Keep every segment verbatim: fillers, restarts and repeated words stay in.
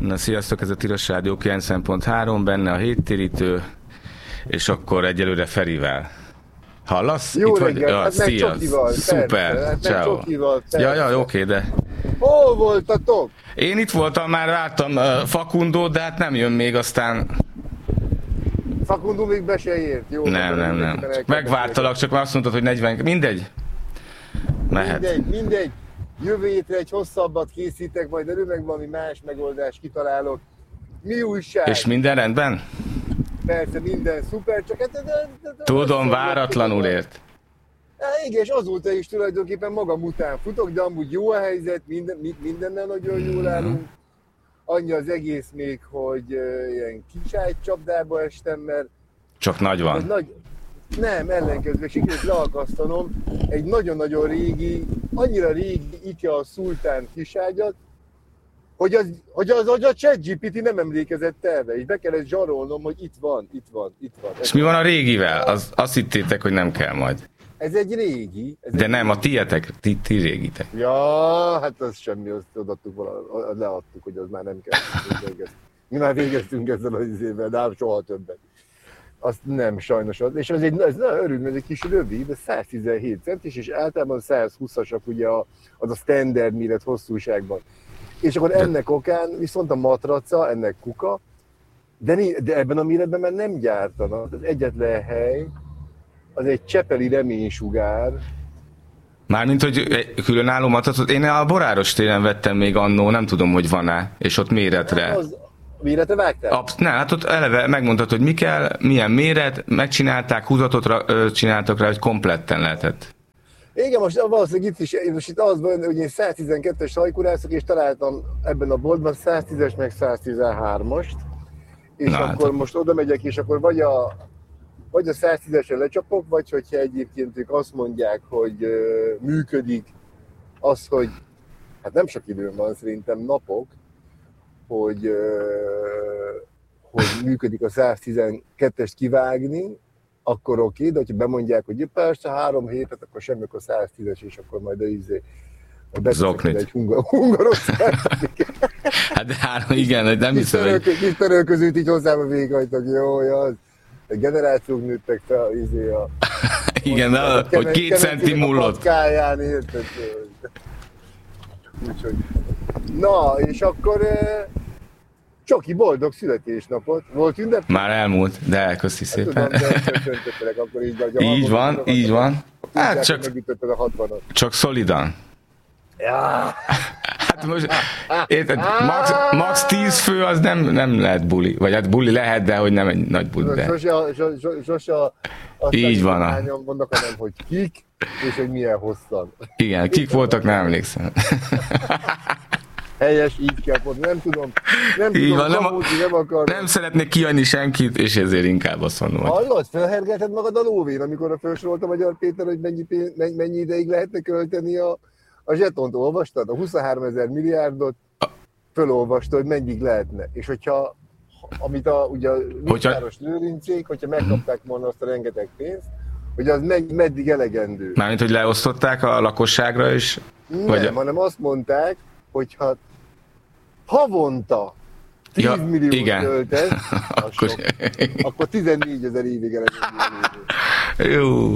Na, sziasztok, ez a Tilos Rádió kilencven pont három, benne a héttérítő, és akkor egyelőre Ferivel. Hallasz? Jó itt reggel, vagy? Ja, hát meg szia. Csokival, Szuper, persze, hát meg ciao. Csokival, persze. Ja, ja, oké, de... Hol voltatok? Én itt voltam, már vártam uh, Fakundót, de hát nem jön még, aztán... Fakundó még be se ért, jó? Nem, nem, nem. Csak megvártalak, csak már azt mondtad, hogy negyven... Mindegy? Mehet. Mindegy, mindegy. Jövő hétre egy hosszabbat készítek, majd elő meg valami más megoldást kitalálok. Mi újság? És minden rendben? Persze, minden szuper, csak... Hát, de, de, de, Tudom, váratlanul ért. Hát igen, és azóta is tulajdonképpen magam után futok, de amúgy jó a helyzet, minden, mindennel nagyon jól állunk. Annyi az egész még, hogy uh, ilyen kiságycsapdába estem, mert... Csak nagy van. Nagy, nem, ellenkezőleg sikerült leakasztanom egy nagyon-nagyon régi, annyira régi IKEA szultán kiságyat, hogy az, hogy az, hogy a ChatGPT nem emlékezett erre, és be kellett zsarolnom, hogy itt van, itt van, itt van. És mi van a régivel? Az, azt hittétek, hogy nem kell majd. Ez egy régi. Ez De egy nem, a tietek, ti, ti régitek. Ja, hát az semmi, azt odaadtuk valahogy, leadtuk, hogy az már nem kell. Mi már végeztünk ezzel az izével, de hát soha többet. Azt nem, sajnos az. És ez egy, ez nagyon örülünk, ez egy kis rövid, de száz tizenhét centis, és általában száz húszasak ugye a, az a standard méret hosszúságban. És akkor ennek okán viszont a matraca, ennek kuka, de, de ebben a méretben már nem gyártanak. Az egyetlen hely, az egy csepeli reménysugár. Mármint, hogy különálló matracot, én a Boráros téren vettem még annó, nem tudom, hogy van-e, és ott méretre. Az, méretre vágtál? Absz- ne, hát ott eleve megmondtad, hogy mi kell, milyen méret, megcsinálták, húzatot ra, ö, csináltak rá, hogy kompletten lehetett. Igen, most valószínűleg itt is, most itt az van, hogy én száz tizenkettes hajkurászok, és találtam ebben a boltban száz tízes meg száz tizenhármast, és Na, akkor hát. most oda megyek, és akkor vagy a, vagy a száz tízesre lecsapok, vagy hogyha egyébként ők azt mondják, hogy uh, működik, az, hogy hát nem sok időm van, szerintem napok, hogy, uh, hogy működik a száz tizenkettest kivágni, akkor oké, de hogyha bemondják, hogy persze három hétet, akkor semmi, akkor száz tízes, és akkor majd a izé... Zoknit. Egy hungar, hungarország. Hát de három, igen, nem hiszem, hogy... Kis törölközőt így hozzába véghajtak, jó, jó, az. A generációk nőttek fel, izé a... Igen, de a, hogy két centi mullott. A patkáján, érted? Úgyhogy... Na, és akkor... Csoki, boldog születésnapot. Volt ünnep? Már elmúlt, de köszi szépen. Hát, tudom, de köszöntöttelek akkor így. De, így van, így van. Hát csak, a hatvanat. csak szolidan. Ja. Hát most, érted, max, max tíz fő az nem, nem lehet buli. Vagy hát buli lehet, de hogy nem egy nagy buli. De. Sose, sose, sose így van. A... hányan vannak, hanem hogy kik, és hogy milyen hosszan. Igen, kik voltak, nem emlékszem. Helyes, így kell mondani, nem tudom, nem így tudom, van, nem, kamódni, nem akar. Nem szeretnék kijönni senkit, és ezért inkább azt mondom, hogy... Hallod, felhergelted magad a lóvén, amikor a felsorolta Magyar Péter, hogy mennyi, mennyi, mennyi ideig lehetne költeni a, a zsetont, olvastad? A huszonhárom ezer milliárdot fölolvastad, hogy mennyig lehetne. És hogyha, amit a, ugye a Mészáros Lőrincék, hogyha megkapták volna azt a rengeteg pénzt, hogy az med, meddig elegendő. Mármint, hogy leosztották a lakosságra is? Nem, vagy... hanem azt mondták, hogyha havonta tíz ja, milliót költesz, akkor... akkor tizennégy ezer évig elegendő. Jó.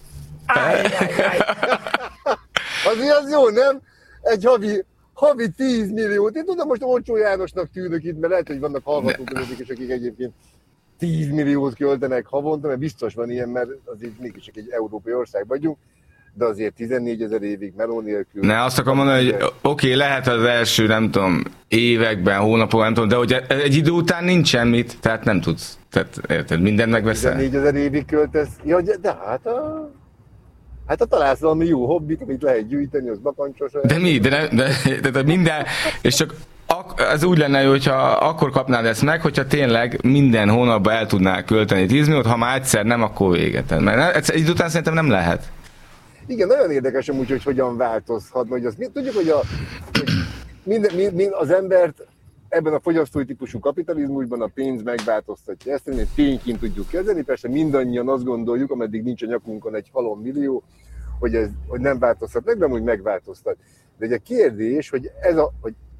Azért az jó, nem? Egy havi, havi tíz milliót. Én tudom, most Olcsó Jánosnak tűnök itt, mert lehet, hogy vannak hallgatók közöttük is, akik egyébként tíz milliót költenek havonta, mert biztos van ilyen, mert azért mégis egy európai ország vagyunk, de azért tizennégy ezer évig meló nélkül. Ne, azt akarom mondani, hogy oké, okay, lehet az első, nem tudom, években, hónapokban, nem tudom, de hogy egy idő után nincs semmit, tehát nem tudsz. Tehát érted, mindent megveszel. tizennégy ezer évig költesz. Ja, de, de hát a... Hát ha találsz valami jó hobbit, amit lehet gyűjteni, az bakancsos. De mi? De, ne, de, de, de minden... És csak az úgy lenne jó, hogyha akkor kapnád ezt meg, hogyha tényleg minden hónapban el tudnál költeni tíz milliót, ha már egyszer nem, akkor véget. Mert egy idő után szerintem nem lehet. Igen, nagyon érdekes amúgy, hogy hogyan változhatna. Hogy azt, tudjuk, hogy, a, hogy minden, mind, az embert ebben a fogyasztói típusú kapitalizmusban a pénz megváltoztatja. Ezt egy tényként tudjuk kezelni, persze mindannyian azt gondoljuk, ameddig nincs a nyakunkon egy halom millió, hogy, ez, hogy nem változtat meg, de amúgy megváltoztat. De egy a kérdés, hogy, ez a, hogy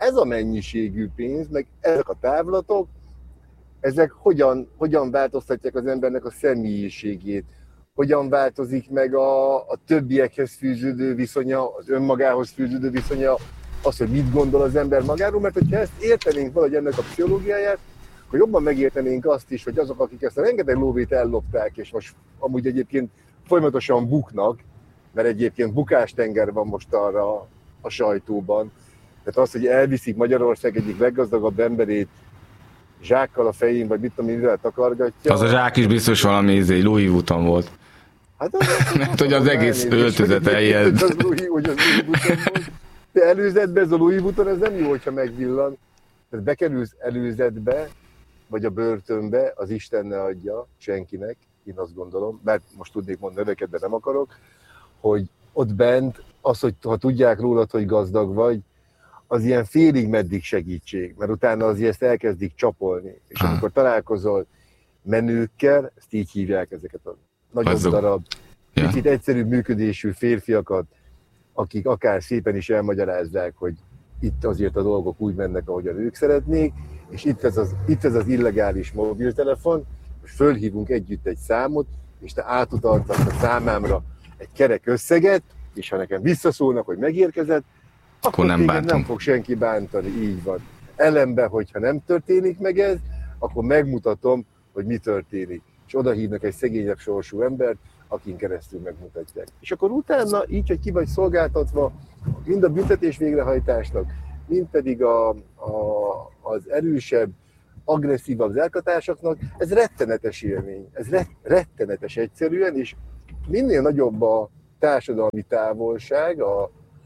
ez a mennyiségű pénz, meg ezek a távlatok, ezek hogyan, hogyan változtatják az embernek a személyiségét, hogyan változik meg a, a többiekhez fűződő viszonya, az önmagához fűződő viszonya, az, hogy mit gondol az ember magáról, mert hogyha ezt értenénk valahogy ennek a pszichológiáját, akkor jobban megértenénk azt is, hogy azok, akik ezt a rengeteg lóvét ellopták, és most amúgy egyébként folyamatosan buknak, mert egyébként bukástenger van most arra a sajtóban, tehát az, hogy elviszik Magyarország egyik leggazdagabb emberét zsákkal a fején, vagy mit tudom, mivel takargatja. Az a zsák is biztos valami izé, Louis Vuitton volt. Hát az, mert hogy az egész öltözet eljel. Az Louis, hogy az Louis Vuitton volt. De előzetbe ez a Louis Vuitton, ez nem jó, hogyha megvillan. Tehát bekerülsz előzetbe, vagy a börtönbe, az Isten ne adja senkinek, én azt gondolom, mert most tudnék mondani neveket, de nem akarok, hogy ott bent az, hogy ha tudják rólad, hogy gazdag vagy, az ilyen félig meddig segítség, mert utána azért ezt elkezdik csapolni. És ha. amikor találkozol menőkkel, ezt így hívják ezeket a nagyobb Azzuk. darab, ja. picit egyszerűbb működésű férfiakat, akik akár szépen is elmagyarázzák, hogy itt azért a dolgok úgy mennek, ahogyan ők szeretnék, és itt ez az, itt ez az illegális mobiltelefon, most fölhívunk együtt egy számot, és te átutaltasz a számámra egy kerek összeget, és ha nekem visszaszólnak, hogy megérkezett, akkor, akkor nem, nem fog senki bántani, így van. Ellenben, hogyha nem történik meg ez, akkor megmutatom, hogy mi történik. És oda hívnak egy szegényebb sorsú embert, akin keresztül megmutatják. És akkor utána, így, hogy ki vagy szolgáltatva, mind a büntetés végrehajtásnak, mind pedig a, a, az erősebb, agresszívabb elkatásoknak, ez rettenetes élmény. Ez rettenetes egyszerűen, és minél nagyobb a társadalmi távolság, a,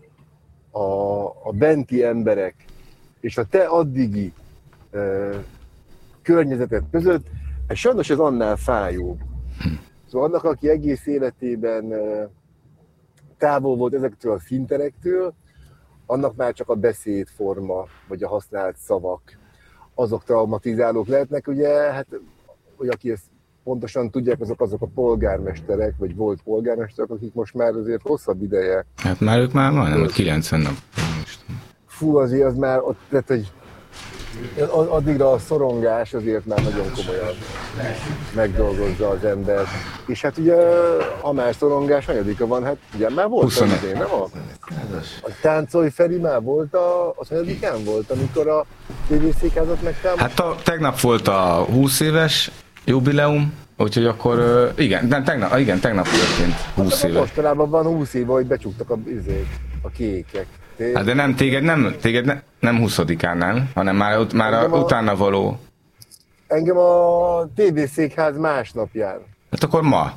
a, a benti emberek és a te addigi e, környezeted között, és sajnos ez annál fájóbb. Szóval annak, aki egész életében e, távol volt ezektől a finterektől, annak már csak a beszédforma, vagy a használt szavak, azok traumatizálók lehetnek, ugye, hát, hogy aki ezt pontosan tudják, azok azok a polgármesterek, vagy volt polgármesterek, akik most már azért hosszabb ideje. Hát már ők már majdnem kilencven nap. Fú, azért az már ott, tehát, hogy addigra a szorongás azért már nagyon komolyan megdolgozza az ember. És hát ugye a már szorongás hanyadika van, hát ugye már volt az én, nem a, a Táncolj Feri már volt, a, az hanyadikán volt, amikor a té vé székházat megtámadta? Hát a, tegnap volt a húsz éves jubileum, úgyhogy akkor igen, nem, tegnap, igen, tegnap történt húsz éve. Mostanában van húsz éve, hogy becsuktak a, a kékek. Hát de nem téged, nem, téged ne, nem huszadikán, nem, hanem már, már a, a, utána való. Engem a té vé székház másnapján. Hát akkor ma.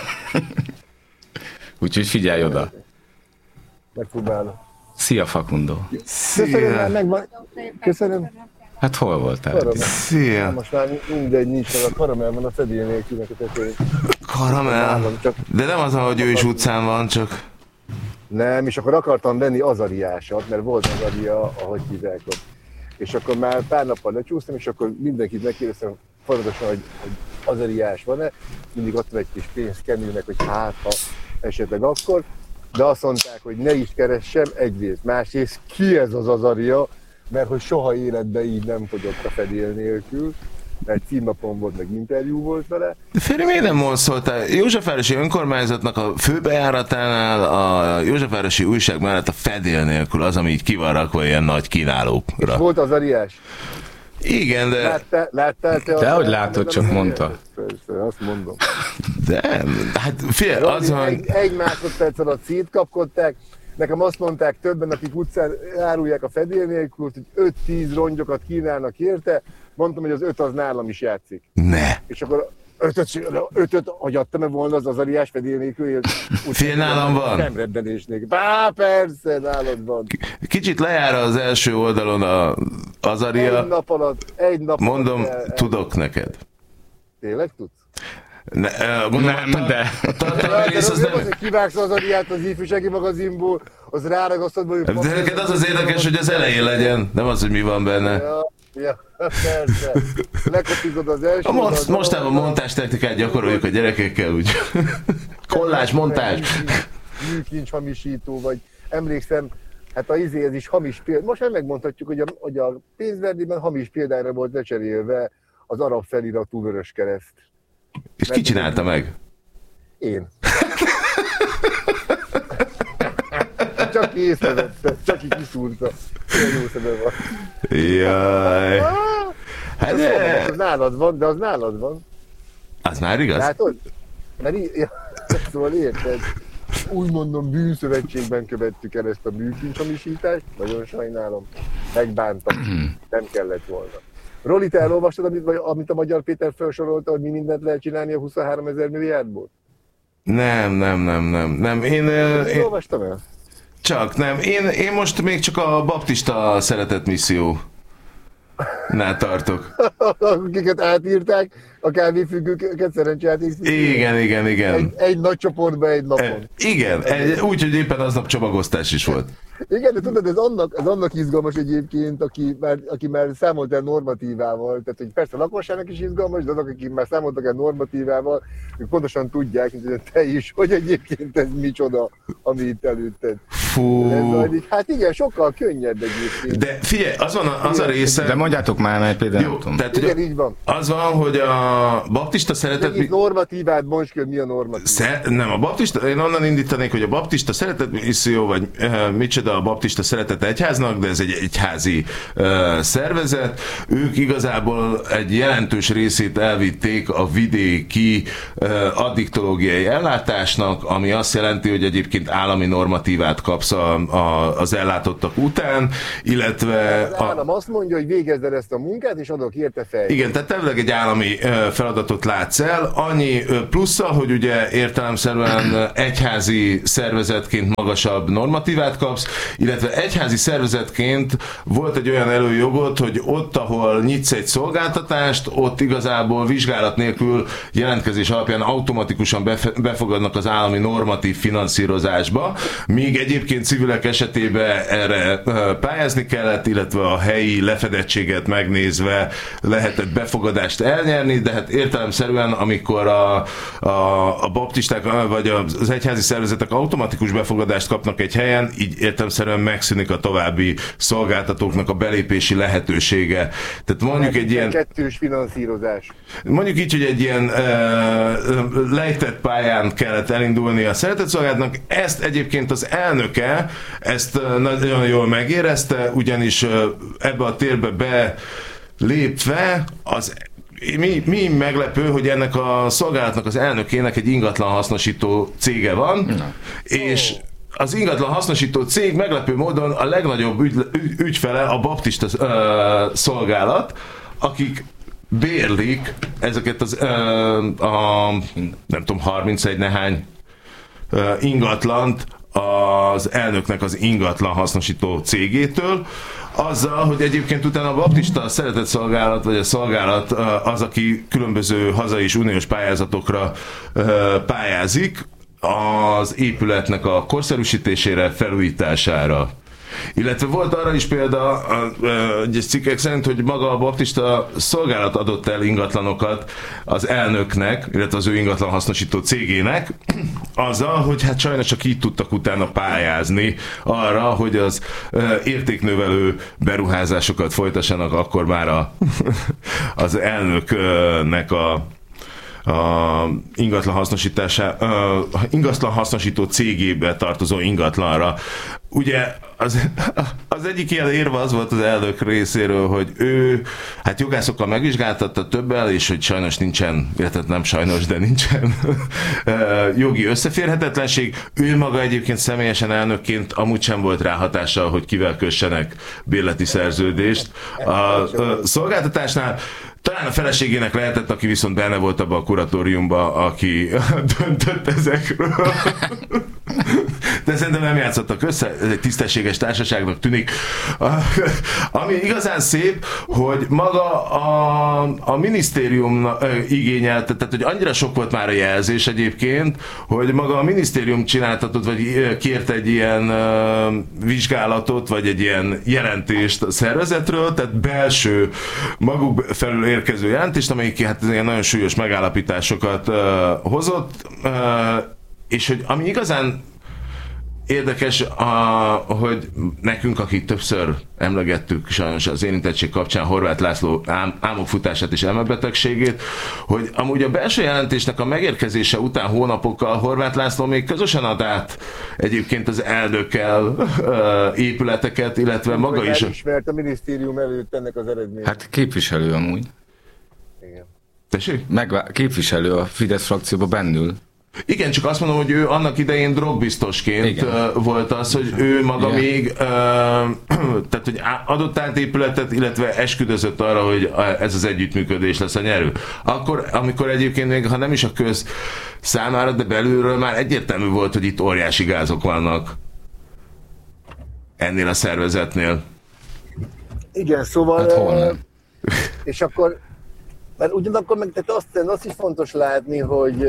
Úgyhogy figyelj oda. Megpróbálom. Szia, Fakundo. Köszönöm, megvan. Köszönöm. Hát hol voltál? Szia. Most már mindegy, nincs meg, a karamell van a fedél nélkülnek a tetején. Karamell? De nem az, hogy ő is utcán van, csak... Nem, és akkor akartam venni azariásat, mert volt azaria, ahogy hívják ott. És akkor már pár nappal lecsúsztam, és akkor mindenkit megkérdeztem folyamatosan, hogy, hogy azariás van-e. Mindig ott van egy kis pénzkenőnek, hogy hát, ha esetleg akkor. De azt mondták, hogy ne is keressem, egyrészt, másrészt ki ez az azaria, mert hogy soha életben így nem fogyott a fedél nélkül. Mert címlapon volt, meg interjú volt vele. De Feri, miért nem mondszoltál? Józsefvárosi önkormányzatnak a főbejáratánál a Józsefvárosi újság mellett a fedél nélkül az, ami így ki van rakva ilyen nagy kínálókra. És volt az ariás? Igen, de... Láttál, láttál te? De hogy látod, csak mondta. Persze, azt mondom. De, hát figyelj, az van... Egy, egy másodperc alatt szétkapkodták. Nekem azt mondták többen, akik utcán árulják a fedél nélkül, hogy öt-tíz rongyokat kínálnak érte. Mondtam, hogy az öt az nálam is játszik. Ne. És akkor ötöt, ötöt hogy adtam-e volna az azariás fedél nélkül? Fél nálam van? Nem reddenésnék. Bá, persze, nálad van. Kicsit lejár az első oldalon a azaria. Egy nap alatt, egy nap Mondom, alatt el, el, tudok neked. Tényleg tudsz? Ne, gondolom, nem, de... Kivágsz az ariát az ifjúsági magazinból, az ráragasztod, hogy... De neked az az érdekes, hogy az elején legyen, nem az, hogy mi van benne. Ja, ja, persze. Lekopizod az első... Most, mostában montástechnikát gyakoroljuk a gyerekekkel, úgy. Kollás, montás. Műkincs hamisító, vagy emlékszem, Hát a izé, ez is hamis példa. Most már megmondhatjuk, hogy a, hogy a pénzverdében hamis példányra volt lecserélve az arab feliratú Vöröskereszt. És ki csinálta meg? Én. Csak ki észrevette, csak ki kiszúrta. Ilyen jó szeme van. Jaj. Hát de... Az nálad van, de az nálad van. Az már igaz? Látod? Mert í- ja, szóval érted? Úgy mondom, bűnszövetségben követtük el ezt a bűnkincsamisítást. Nagyon sajnálom. Megbántam. Nem kellett volna. Roli, te elolvastad, amit, amit a Magyar Péter felsorolta, hogy mi mindent lehet csinálni a huszonhárom ezer milliárdból? Nem, nem, nem, nem. nem. Én, én, én olvastam el? Csak nem. Én, én most még csak a baptista szeretetmisszió nál tartok. Akiket átírták, a kávéfüggőket szerencsejáték. Igen, igen, igen. Egy, egy nagy csoportba egy napon. Igen, egy, úgy, hogy éppen aznap csomagosztás is volt. Igen, de tudod, ez annak, ez annak izgalmas egyébként, aki már, aki már számolt el normatívával. Tehát, hogy persze a lakosságnak is izgalmas, de azok, akik már számoltak el normatívával, ők pontosan tudják, hogy te is, hogy egyébként ez micsoda, ami itt előtted. Fú. Ez, hát igen, sokkal könnyebb egyébként. De figyelj, az van a, az a része... De mondjátok már, mert például Jó, nem tudom. tehát, Igen, így van. Az van, hogy a baptista szeretet... Itt normatívát, bonts ki, mi a normatív. Sze- nem, a baptista, én onnan indítanék, hogy a baptista szeretetmisszió, vagy uh, micsoda a baptista szeretet egyháznak, de ez egy egyházi uh, szervezet. Ők igazából egy jelentős részét elvitték a vidéki uh, addiktológiai ellátásnak, ami azt jelenti, hogy egyébként állami normatívát kapsz a, a, az ellátottak után, illetve... Az állam azt mondja, hogy végezd el ezt a munkát, és adok érte fel. Igen, tehát tevleg egy állami feladatot látsz el, annyi plusszal, hogy ugye értelemszerűen egyházi szervezetként magasabb normatívát kapsz, illetve egyházi szervezetként volt egy olyan előjogod, hogy ott, ahol nyitsz egy szolgáltatást, ott igazából vizsgálat nélkül jelentkezés alapján automatikusan befogadnak az állami normatív finanszírozásba, míg egyébként civilek esetében erre pályázni kellett, illetve a helyi lefedettséget megnézve lehetett befogadást elnyerni, de hát értelemszerűen, amikor a, a, a baptisták vagy az egyházi szervezetek automatikus befogadást kapnak egy helyen, így értelemszerűen megszűnik a további szolgáltatóknak a belépési lehetősége. Tehát mondjuk egy ilyen... Kettős finanszírozás. Mondjuk így, hogy egy ilyen uh, lejtett pályán kellett elindulni a szeretetszolgálatnak. Ezt egyébként az elnöke, ezt uh, nagyon jól megérezte, ugyanis uh, ebbe a térbe be lépve az mi, mi meglepő, hogy ennek a szolgálatnak az elnökének egy ingatlan hasznosító cége van, Na. és az ingatlan hasznosító cég meglepő módon a legnagyobb ügy, ügy, ügyfele a baptista uh, szolgálat, akik bérlik ezeket az uh, a, nem tudom, harmincegy nehány uh, ingatlant az elnöknek az ingatlan hasznosító cégétől, azzal, hogy egyébként utána a baptista szeretetszolgálat, vagy a szolgálat az, aki különböző hazai és uniós pályázatokra pályázik, az épületnek a korszerűsítésére, felújítására. Illetve volt arra is példa egy cikkek szerint, hogy maga a baptista szolgálat adott el ingatlanokat az elnöknek, illetve az ő ingatlan hasznosító cégének, azzal, hogy hát sajnos csak így tudtak utána pályázni arra, hogy az értéknövelő beruházásokat folytassanak akkor már a, az elnöknek a a ingatlan hasznosításá, uh, ingatlan hasznosító cégébe tartozó ingatlanra. Ugye az, az egyik ilyen érve az volt az elnök részéről, hogy ő hát jogászokkal megvizsgáltatta többel, és hogy sajnos nincsen, illetve nem sajnos, de nincsen jogi összeférhetetlenség. Ő maga egyébként személyesen elnökként amúgy sem volt rá hatással, hogy kivel kössenek bérleti szerződést. A, a szolgáltatásnál talán a feleségének lehetett, aki viszont benne volt abban a kuratóriumban, aki döntött ezekről. De szerintem nem játszottak össze, ez egy tisztességes társaságnak tűnik. Ami igazán szép, hogy maga a, a minisztérium igényelte, tehát hogy annyira sok volt már a jelzés egyébként, hogy maga a minisztérium csináltatott, vagy kért egy ilyen vizsgálatot, vagy egy ilyen jelentést a szervezetről, tehát belső, maguk felül érkező jelentést, amelyik hát ilyen nagyon súlyos megállapításokat hozott, és hogy ami igazán Érdekes, a, hogy nekünk, akik többször emlegettük sajnos az érintettség kapcsán Horváth László ám, álmokfutását és elmebetegségét, hogy amúgy a belső jelentésnek a megérkezése után hónapokkal Horváth László még közösen ad át egyébként az elnökkel épületeket, illetve maga is. Elismert a minisztérium előtt ennek az eredményt. Hát képviselő amúgy. Igen. Tessék? Megvá- képviselő a Fidesz frakcióban bennül. Igen, csak azt mondom, hogy ő annak idején drogbiztosként Igen. volt az, hogy ő maga Igen. még uh, tehát, hogy adott át épületet, illetve esküdözött arra, hogy ez az együttműködés lesz a nyerő. Akkor, amikor egyébként még, ha nem is a köz számára, de belülről már egyértelmű volt, hogy itt óriási gázok vannak ennél a szervezetnél. Igen, szóval... Hát hol nem? És akkor, mert ugyanakkor meg tehát azt, azt is fontos látni, hogy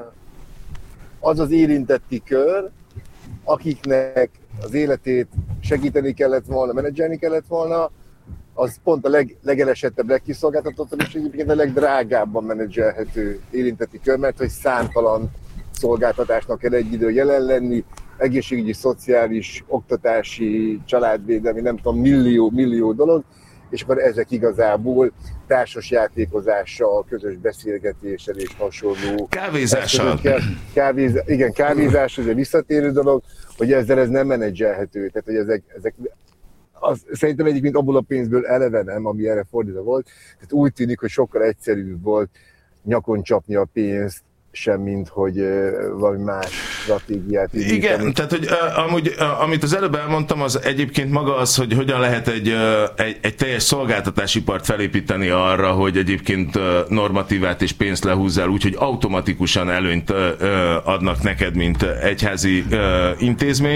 az az érintetti kör, akiknek az életét segíteni kellett volna, menedzselni kellett volna, az pont a leg, legelesettebb, legkiszolgáltatottabb és egyébként a legdrágábban menedzselhető érintetti kör, mert hogy számtalan szolgáltatásnak kell egy idő jelen lenni, egészségügyi, szociális, oktatási, családvédelmi, nem tudom, millió, millió dolog, és akkor ezek igazából társas játékozással, közös beszélgetéssel és hasonló. Kávézással. Kávéz, igen, kávézás, ez egy visszatérő dolog, hogy ezzel ez nem menedzselhető. Tehát, hogy ezek, ezek az, szerintem egyébként abból a pénzből eleve nem, ami erre fordítva volt. Tehát úgy tűnik, hogy sokkal egyszerűbb volt nyakon csapni a pénzt, sem, mint hogy uh, valami más stratégiát. Igen, indítani. Tehát, hogy uh, amúgy, uh, amit az előbb elmondtam, az egyébként maga az, hogy hogyan lehet egy, uh, egy, egy teljes szolgáltatásipart felépíteni arra, hogy egyébként uh, normatívát és pénzt lehúzzál, úgyhogy automatikusan előnyt uh, uh, adnak neked, mint egyházi uh, intézmény.